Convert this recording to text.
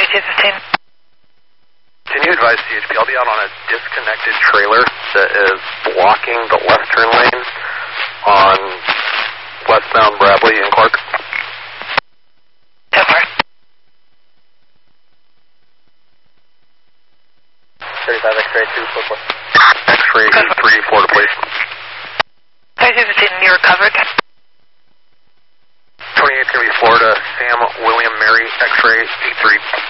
3215. Can you advise CHP? I'll be out on a disconnected trailer that is blocking the left turn lane on westbound Bradley and Clark. 10-4. 35 X-ray 244. X-ray 834 to place. 3215, you're covered. 28's going to be Florida, Sam William Mary, X-ray 83.